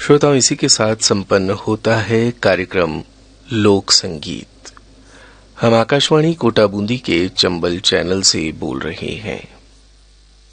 श्रोताओं, इसी के साथ संपन्न होता है कार्यक्रम लोक संगीत। हम आकाशवाणी कोटा बूंदी के चंबल चैनल से बोल रहे हैं।